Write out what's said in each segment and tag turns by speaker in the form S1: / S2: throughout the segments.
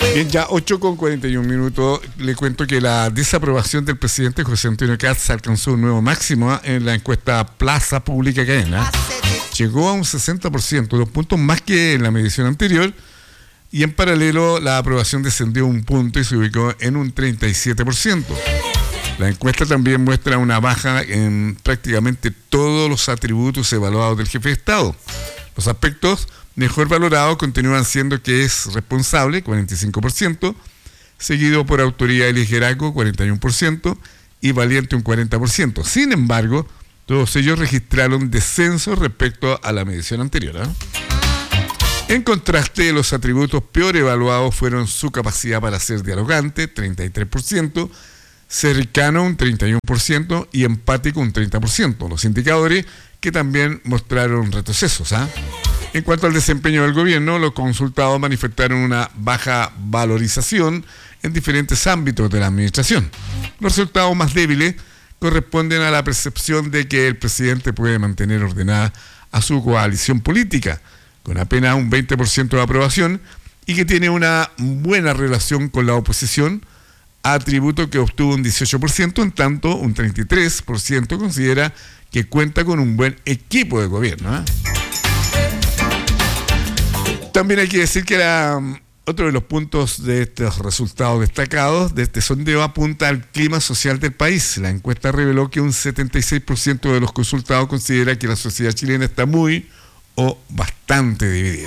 S1: Bien, ya 8:41. Le cuento que la desaprobación del presidente José Antonio Kast alcanzó un nuevo máximo en la encuesta Plaza Pública Cadena. Llegó a un 60%, 2 puntos más que en la medición anterior, y en paralelo la aprobación descendió un punto y se ubicó en un 37%. La encuesta también muestra una baja en prácticamente todos los atributos evaluados del jefe de Estado. Los aspectos mejor valorados continúan siendo que es responsable, 45%, seguido por autoridad y liderazgo, 41%, y valiente, un 40%. Sin embargo, todos ellos registraron descensos respecto a la medición anterior. En contraste, los atributos peor evaluados fueron su capacidad para ser dialogante, 33%, cercano, un 31%, y empático, un 30%. Los indicadores que también mostraron retrocesos. En cuanto al desempeño del gobierno, los consultados manifestaron una baja valorización en diferentes ámbitos de la administración. Los resultados más débiles corresponden a la percepción de que el presidente puede mantener ordenada a su coalición política, con apenas un 20% de aprobación, y que tiene una buena relación con la oposición, atributo que obtuvo un 18%, en tanto un 33% considera que cuenta con un buen equipo de gobierno. También hay que decir que otro de los puntos de estos resultados destacados de este sondeo apunta al clima social del país. La encuesta reveló que un 76% de los consultados considera que la sociedad chilena está muy o bastante dividida.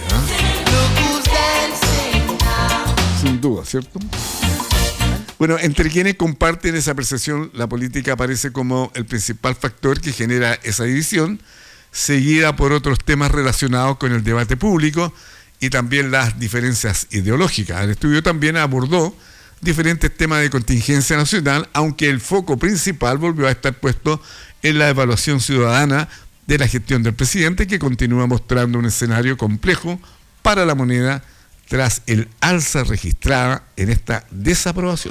S1: Sin duda, ¿cierto? Bueno, entre quienes comparten esa percepción, la política aparece como el principal factor que genera esa división, seguida por otros temas relacionados con el debate público y también las diferencias ideológicas. El estudio también abordó diferentes temas de contingencia nacional, aunque el foco principal volvió a estar puesto en la evaluación ciudadana de la gestión del presidente, que continúa mostrando un escenario complejo para la moneda tras el alza registrada en esta desaprobación.